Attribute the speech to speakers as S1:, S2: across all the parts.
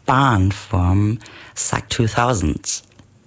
S1: Bahn from SAC 2000.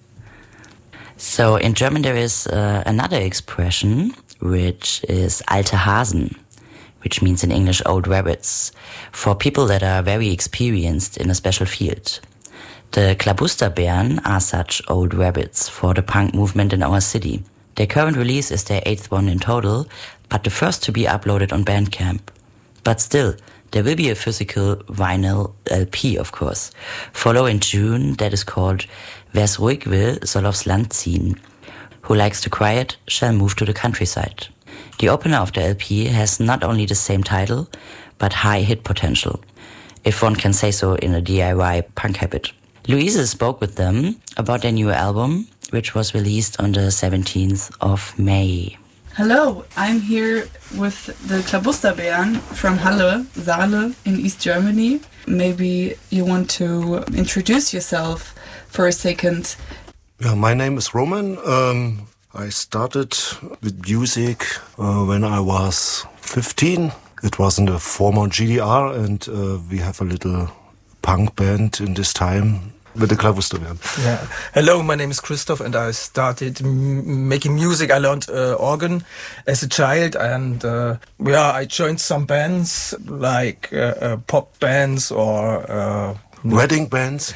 S1: So in German there is another expression, which is alte Hasen, which means in English old rabbits, for people that are very experienced in a special field. The Klabusterbären are such old rabbits for the punk movement in our city. Their current release is their 8th one in total, but the first to be uploaded on Bandcamp. But still, there will be a physical vinyl LP, of course. Follow in June that is called Wer's ruhig will, soll aufs Land ziehen. Who likes the quiet shall move to the countryside. The opener of the LP has not only the same title, but high hit potential, if one can say so in a DIY punk habit. Louise spoke with them about their new album, which was released on the 17th of May.
S2: Hello, I'm here with the Klabusterbären from Halle, Saale in East Germany. Maybe you want to introduce yourself for a second.
S3: Yeah, my name is Roman. I started with music when I was 15. It was in the former GDR, and we have a little punk band in this time with the Klabusterbären.
S4: Yeah. Hello, my name is Christoph, and I started making music. I learned organ as a child, and I joined some bands like pop bands or
S3: wedding bands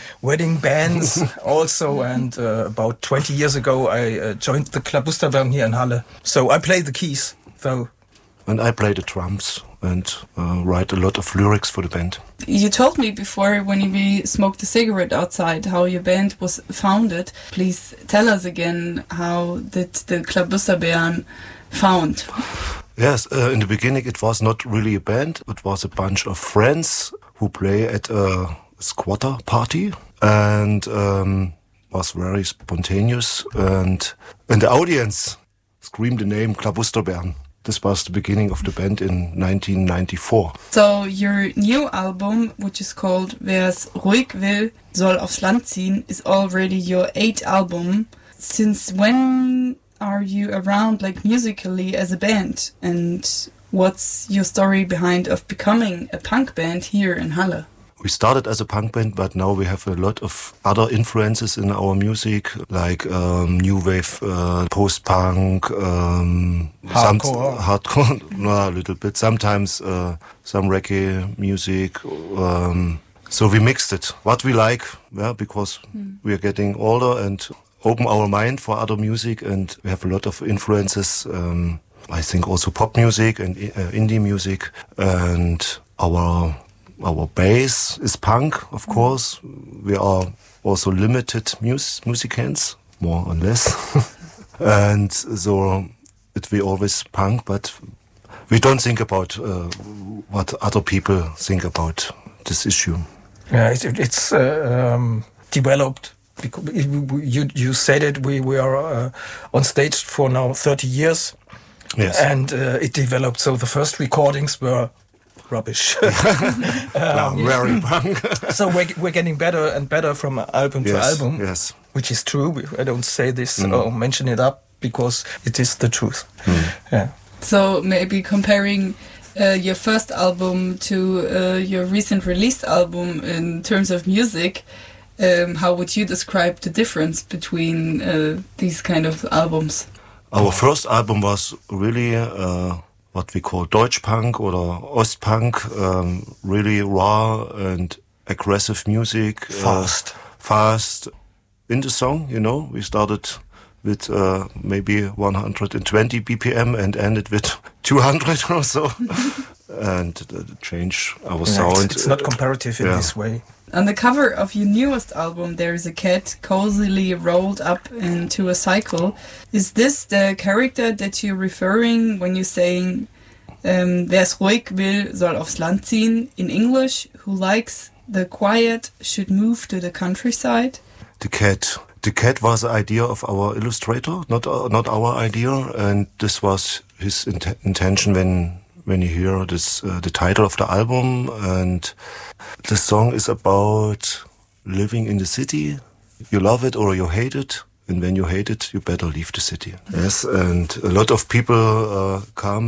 S4: also. And about 20 years ago, I joined the Klabusterbären here in Halle. So I play the keys, though.
S3: And I play the drums and write a lot of lyrics for the band.
S2: You told me before when we smoked a cigarette outside how your band was founded. Please tell us again, how did the Klabusterbären found?
S3: Yes, in the beginning it was not really a band. It was a bunch of friends who play at a squatter party, and was very spontaneous, and the audience screamed the name Klabusterbären. This was the beginning of the band in 1994.
S2: So your new album, which is called Wer's ruhig will, soll aufs Land ziehen, is already your 8th album. Since when are you around, like, musically as a band? And what's your story behind of becoming a punk band here in Halle?
S3: We started as a punk band, but now we have a lot of other influences in our music, like new wave, post-punk, hardcore, no, a little bit. Sometimes some reggae music. So we mixed it. What we like, yeah, because we are getting older and open our mind for other music, and we have a lot of influences. I think also pop music and indie music, and our base is punk, of course. We are also limited musicians, more or less. And so it will always punk, but we don't think about what other people think about this issue.
S4: Yeah, it's developed. You said it, we are on stage for now 30 years.
S3: Yes.
S4: And it developed, so the first recordings were rubbish.
S3: Very punk.
S4: So we're getting better and better from album to album.
S3: Yes.
S4: Which is true. I don't say this or mention it up because it is the truth. Yeah.
S2: So maybe comparing your first album to your recent released album in terms of music, how would you describe the difference between these kind of albums?
S3: Our first album was really what we call Deutschpunk or Ostpunk, really raw and aggressive music. Fast in the song, you know. We started with maybe 120 BPM and ended with 200 or so. And change our sound.
S4: It's not comparative in this way.
S2: On the cover of your newest album, there is a cat cozily rolled up into a cycle. Is this the character that you're referring when you're saying wer's ruhig will, soll aufs Land ziehen? In English, who likes the quiet should move to the countryside?
S3: The cat was the idea of our illustrator, not our idea, and this was his intention when you hear this, the title of the album. And the song is about living in the city. You love it or you hate it. And when you hate it, you better leave the city. Yes, and a lot of people come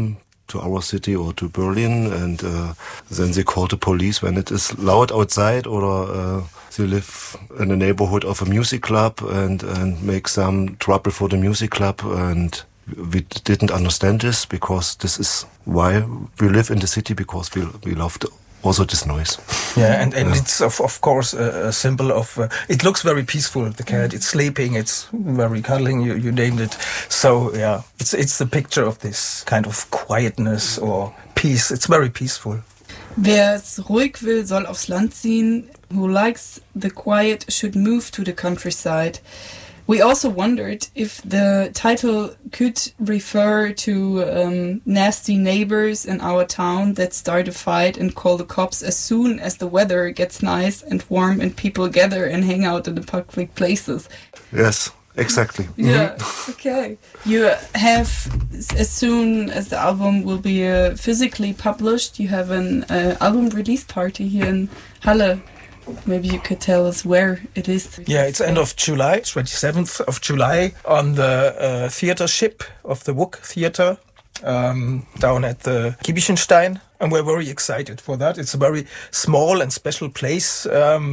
S3: to our city or to Berlin, and then they call the police when it is loud outside, or they live in the neighborhood of a music club and make some trouble for the music club, and we didn't understand this, because this is why we live in the city, because we love also this noise.
S4: Yeah, and it's of course a symbol of. It looks very peaceful. The cat, it's sleeping, it's very cuddling. You named it. So yeah, it's the picture of this kind of quietness or peace. It's very peaceful.
S2: Wer es ruhig will, soll aufs Land ziehen. Who likes the quiet should move to the countryside. We also wondered if the title could refer to nasty neighbors in our town that start a fight and call the cops as soon as the weather gets nice and warm and people gather and hang out in the public places.
S3: Yes, exactly.
S2: Yeah, okay. You have, as soon as the album will be physically published, you have an album release party here in Halle. Maybe you could tell us where it is.
S4: Yeah, it's end of July, 27th of July, on the theater ship of the WUK Theater down at the Giebichenstein. And we're very excited for that. It's a very small and special place.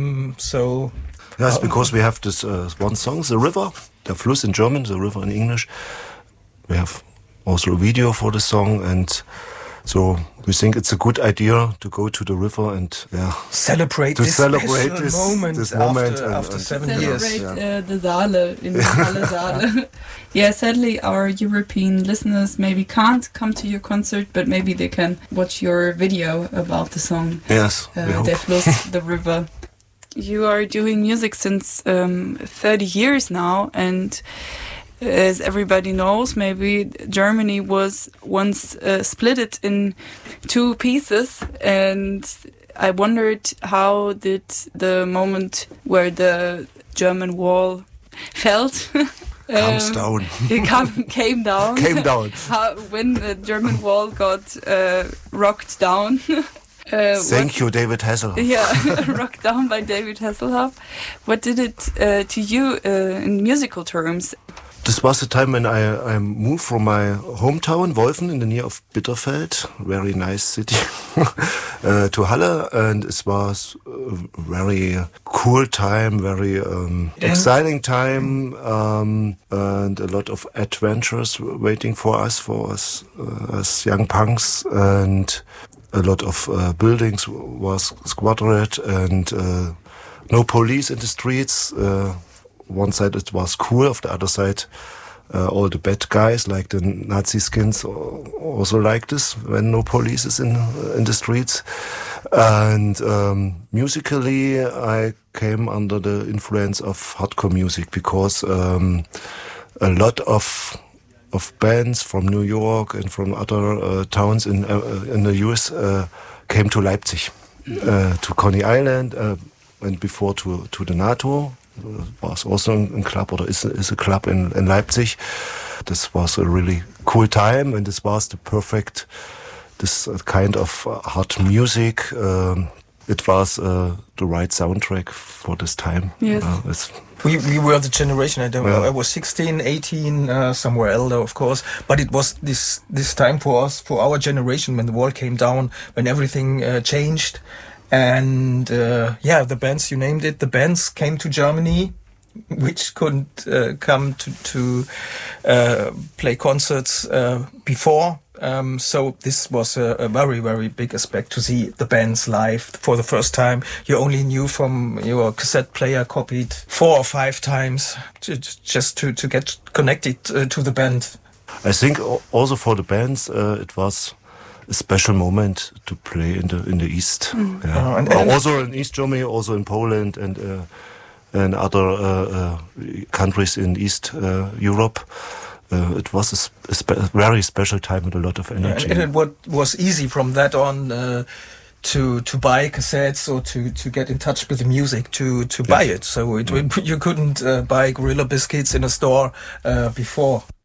S3: Yes, because we have this one song, The River, der Fluss in German, The River in English. We have also a video for the song, and so we think it's a good idea to go to the river and
S4: celebrate this moment after 7 years.
S2: Celebrate the Saale in Halle Saale. Yeah, sadly our European listeners maybe can't come to your concert, but maybe they can watch your video about the song.
S3: Yes,
S2: Der Fluss, the river. You are doing music since 30 years now, and as everybody knows, maybe Germany was once split in two pieces, and I wondered, how did the moment where the German wall felt
S3: down.
S2: It came down.
S3: Came down.
S2: When the German wall got rocked down.
S3: Thank you, David Hasselhoff.
S2: Yeah, rocked down by David Hasselhoff. What did it to you in musical terms?
S3: This was the time when I moved from my hometown, Wolfen, in the near of Bitterfeld, very nice city, to Halle, and it was a very cool time, very exciting time, and a lot of adventures waiting for us as young punks, and a lot of buildings was squatted, and no police in the streets. One side it was cool, of the other side all the bad guys like the Nazi skins also like this when no police is in the streets. And musically I came under the influence of hardcore music, because a lot of bands from New York and from other towns in the US came to Leipzig, to Coney Island, and before to the NATO. Was also a club, or is a club in Leipzig. This was a really cool time, and this was the perfect, this kind of hard music. It was the right soundtrack for this time.
S2: Yes.
S4: We were the generation, I don't know, I was 16, 18, somewhere elder, of course, but it was this time for us, for our generation, when the wall came down, when everything changed. And the bands, you named it, the bands came to Germany, which couldn't come to play concerts before. So this was a very, very big aspect, to see the bands live for the first time. You only knew from your cassette player, copied 4 or 5 times, just to get connected to the band.
S3: I think also for the bands it was a special moment to play in the East. Yeah. And also in East Germany, also in Poland and other countries in East Europe. It was a very special time with a lot of energy.
S4: And it was easy from that on to buy cassettes or to get in touch with the music, to buy it. So you couldn't buy Gorilla Biscuits in a store before.